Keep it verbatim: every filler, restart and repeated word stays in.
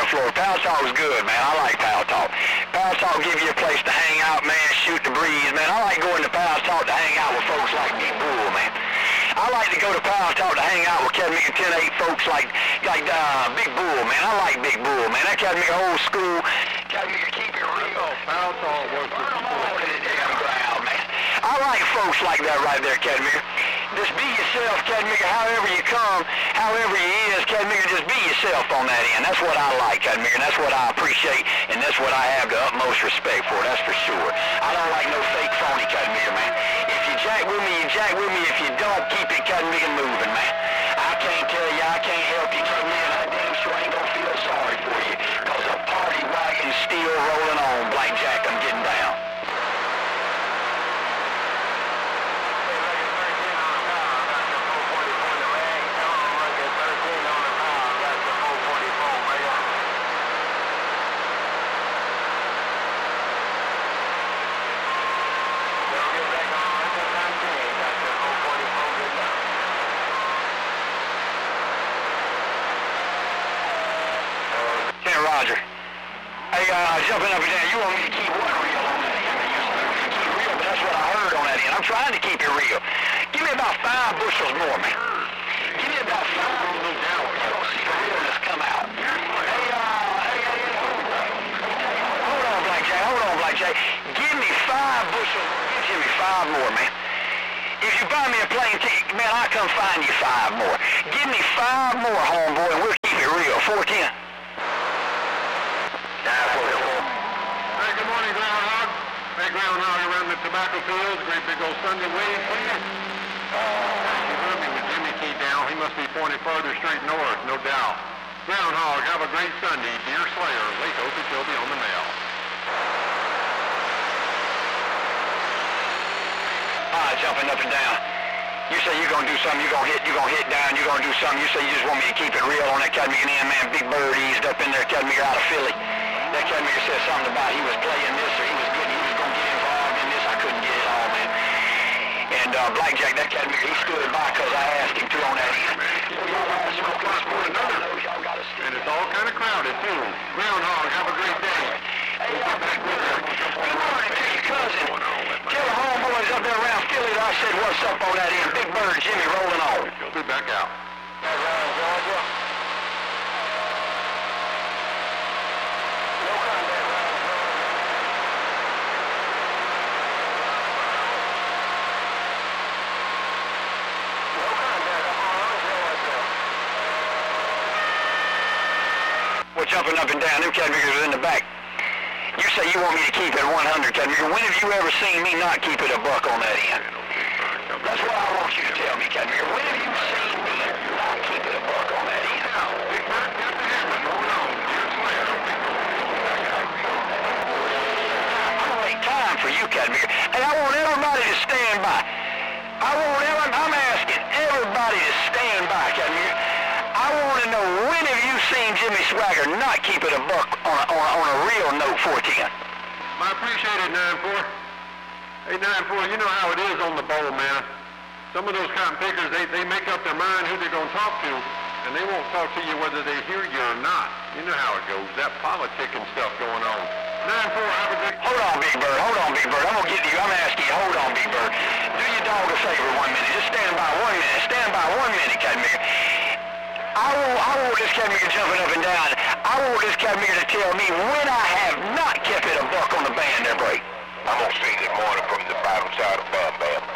Florida. Power Talk's good, man. I like Power Talk. Power Talk give you a place to hang out, man, shoot the breeze, man. I like going to Power Talk to hang out with folks like Big Bull, man. I like to go to Power Talk to hang out with Chattanooga ten eight folks like like uh, Big Bull, man. I like Big Bull, man. That Chattanooga old school. Chattanooga keep it real. Power Talk works with people in the damn ground, man. I like folks like that right there, Chattanooga. Just be yourself, Chattanooga, however you come, however you is, Chattanooga, just be yourself on that end. That's what I like, Chattanooga, and that's what I appreciate, and that's what I have the utmost respect for, that's for sure. I don't like no fake phony, Chattanooga, man. If you jack with me, you jack with me. If you don't, keep it, Chattanooga, moving, man. I can't tell you, I can't help you, Chattanooga, and I damn sure ain't gonna feel sorry for you, because a party wagon's still rolling on. Blackjack, I'm getting down. Roger. Hey, uh, jumping up and down, you want me to keep what real on that end? Keep real, but that's what I heard on that end. I'm trying to keep it real. Give me about five bushels more, man. Give me about five bushels more. You don't see the realness come out. Hey, uh, hey, hey, hey, hold on, Blackjack, hold on, Blackjack. Give me five bushels, give me five more, man. If you buy me a plane ticket, man, I'll come find you five more. Give me five more, homeboy, and we'll keep it real. four ten. Hey, good morning, Groundhog. Hey, Groundhog around the tobacco fields, great big old Sunday wave for you. You heard me with Jimmy Key down. He must be pointing further straight north, no doubt. Groundhog, have a great Sunday. Dear Slayer, Waco to Kilby on the mail. Ah, jumping up and down. You say you're going to do something, you're going to hit, you're going to hit down, you're going to do something. You say you just want me to keep it real on that Chattanooga end, man. Big Bird eased up in there, Chattanooga out of Philly. That Chattanooga said something about he was playing this or he was getting, he was going to get involved in this. I couldn't get it all, man. And uh, Blackjack, that Chattanooga, he stood by because I asked him to on that end. And it's all kind of crowded, too. Groundhog, have a great day. Hey, uh, good morning to your cousin. Tell the homeboys up there around Philly that I said what's up on that end. Big Bird, Jimmy, rolling on. He'll be back out. We're jumping up and down. Them Chattanoogas are in the back. You say you want me to keep it one hundred, Chattanooga. When have you ever seen me not keep it a buck on that end? That's what I want you to tell me, Chattanooga. When have you seen me not keep it a buck on that end? I'm gonna make time for you, Chattanooga. And I want everybody to stand by. I want every, I'm asking everybody to stand by, Chattanooga. I want to know, when have you seen Jimmy Swagger not keep it a buck on a, on a, on a real note four ten? I appreciate it, nine four. Hey, nine four, you know how it is on the bowl, man. Some of those cotton pickers, they, they make up their mind who they're going to talk to, and they won't talk to you whether they hear you or not. You know how it goes, that politicking stuff going on. nine four, have a good... Hold on, Big Bird, hold on, Big Bird. I'm going to get to you. I'm asking you, hold on, Big Bird. Do your dog a favor one minute. Just stand by one minute. Stand by one minute, Chattanooga. I want, I want this Chattanooga jumping up and down. I want this Chattanooga to tell me when I